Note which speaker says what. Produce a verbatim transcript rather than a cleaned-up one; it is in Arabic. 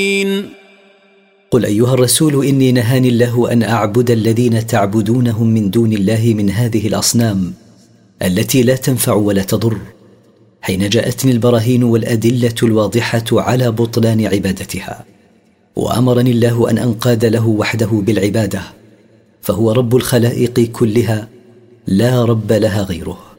Speaker 1: قل أيها الرسول إني نهاني الله أن أعبد الذين تعبدونهم من دون الله من هذه الأصنام التي لا تنفع ولا تضر، حين جاءتني البراهين والأدلة الواضحة على بطلان عبادتها. وأمرني الله أن أنقاد له وحده بالعبادة، فهو رب الخلائق كلها لا رب لها غيره.